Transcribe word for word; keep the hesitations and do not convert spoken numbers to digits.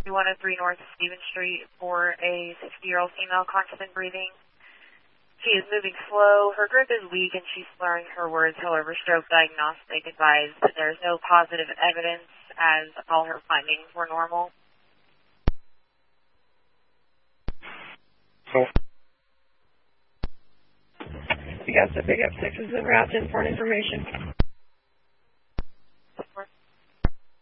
one oh three North Stevens Street for a sixty-year-old female conscious and breathing. She is moving slow, her grip is weak, and she's slurring her words. However, stroke diagnostic advised that there is no positive evidence as all her findings were normal. So, you got the big up sixes and routes in for information.